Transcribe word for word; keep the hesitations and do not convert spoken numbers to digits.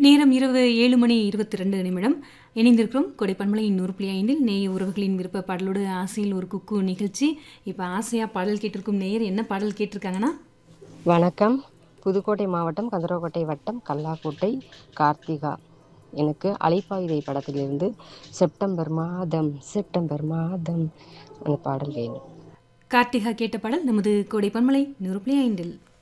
நேரம் இரவு ஏழு மணி இருபத்தி ரெண்டு நிமிடம். இணைந்திருக்கிறோம் கொடை பண்பலையின் நூறு புள்ளி ஐந்தில் நேய உறவுகளின் விருப்ப பாடலோடு ஆசையில் ஒரு குக்கு நிகழ்ச்சி. இப்போ ஆசையாக பாடல் கேட்டிருக்கும் நேயர் என்ன பாடல் கேட்டிருக்காங்கன்னா, வணக்கம். புதுக்கோட்டை மாவட்டம் கந்தரக்கோட்டை வட்டம் கல்லாக்கோட்டை கார்த்திகா. எனக்கு அலைப்பாயுதை படத்திலிருந்து செப்டம்பர் மாதம் செப்டம்பர் மாதம் அந்த பாடல் வேணும். கார்த்திகா கேட்ட பாடல் நமது கொடை பண்பலை நூறு புள்ளி ஐந்தில்.